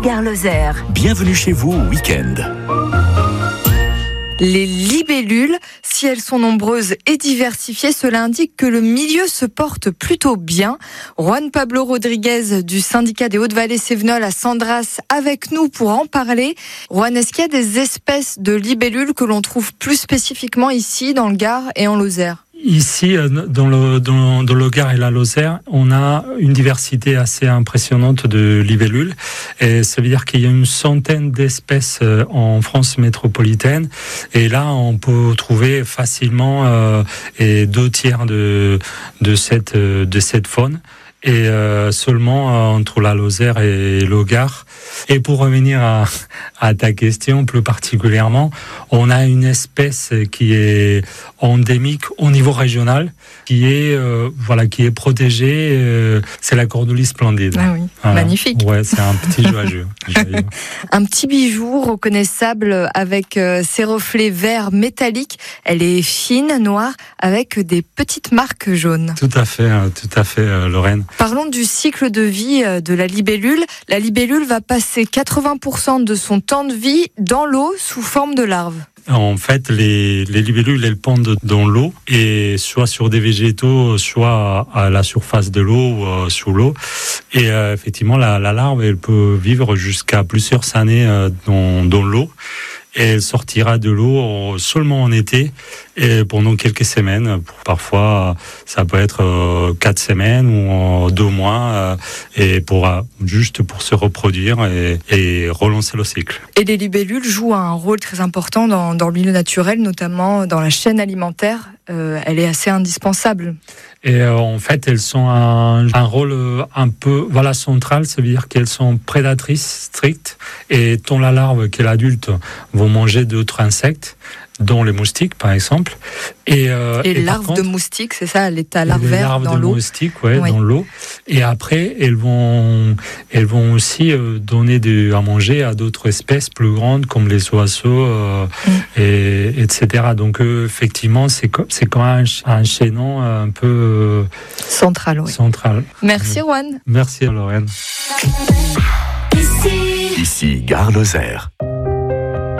Gare Lozère. Bienvenue chez vous au week-end. Les libellules, si elles sont nombreuses et diversifiées, cela indique que le milieu se porte plutôt bien. Juan Pablo Rodriguez du syndicat des Hautes-Vallées-Cévenol à Sandras avec nous pour en parler. Juan, est-ce qu'il y a des espèces de libellules que l'on trouve plus spécifiquement ici dans le Gard et en Lozère ? Ici, dans le Gard et la Lozère, on a une diversité assez impressionnante de libellules. Et ça veut dire qu'il y a une centaine d'espèces en France métropolitaine. Et là, on peut trouver facilement et 2/3 de cette faune. Et seulement entre la Lozère et le Gard. Et pour revenir à ta question plus particulièrement, on a une espèce qui est endémique au niveau régional, qui est protégée. C'est la cordolie splendide. Ah oui, voilà. Magnifique. Ouais, c'est un petit joyeux. Un petit bijou reconnaissable avec ses reflets verts métalliques. Elle est fine, noire, avec des petites marques jaunes. Tout à fait, Lorraine. Parlons du cycle de vie de la libellule. La libellule va passer 80% de son temps de vie dans l'eau sous forme de larves. En fait, les libellules, elles pondent dans l'eau, et soit sur des végétaux, soit à la surface de l'eau ou sous l'eau. Et effectivement, la larve, elle peut vivre jusqu'à plusieurs années dans l'eau. Et elle sortira de l'eau seulement en été et pendant quelques semaines. Parfois, ça peut être 4 semaines ou 2 mois, et juste pour se reproduire et relancer le cycle. Et les libellules jouent un rôle très important dans le milieu naturel, notamment dans la chaîne alimentaire. Elle est assez indispensable. Et en fait, elles sont un rôle un peu central, ça veut dire qu'elles sont prédatrices strictes, et tant la larve que l'adulte vont manger d'autres insectes, dont les moustiques par exemple. Et larves de moustiques, c'est ça, l'état larvaire dans l'eau. Les larves de moustiques, dans l'eau. Et après, elles vont aussi donner à manger à d'autres espèces plus grandes comme les oiseaux, etc. Donc effectivement, c'est quand même un chaînon un peu central. Oui. Central. Merci Juan. Merci Lorraine. Ici Gare Lozère.